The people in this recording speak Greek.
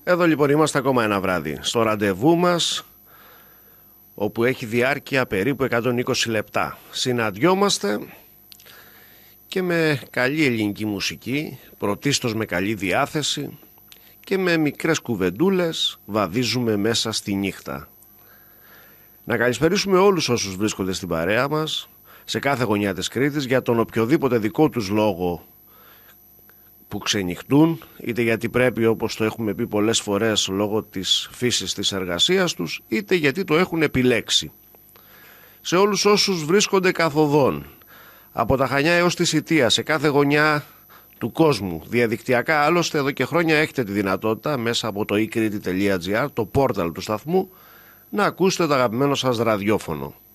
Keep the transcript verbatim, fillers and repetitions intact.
Εδώ λοιπόν είμαστε ακόμα ένα βράδυ στο ραντεβού μας, όπου έχει διάρκεια περίπου εκατόν είκοσι λεπτά. Συναντιόμαστε και με καλή ελληνική μουσική, πρωτίστως με καλή διάθεση και με μικρές κουβεντούλες βαδίζουμε μέσα στη νύχτα. Να καλησπερίσουμε όλους όσους βρίσκονται στην παρέα μας, σε κάθε γωνιά της Κρήτης, για τον οποιοδήποτε δικό τους λόγο που ξενυχτούν, είτε γιατί πρέπει, όπως το έχουμε πει πολλές φορές, λόγω της φύσης της εργασίας τους, είτε γιατί το έχουν επιλέξει. Σε όλους όσους βρίσκονται καθοδόν, από τα Χανιά έως τη Σιτία, σε κάθε γωνιά του κόσμου, διαδικτυακά άλλωστε εδώ και χρόνια έχετε τη δυνατότητα μέσα από το e κρήτη τελεία gr, το πόρταλ του σταθμού, να ακούσετε το αγαπημένο σας ραδιόφωνο.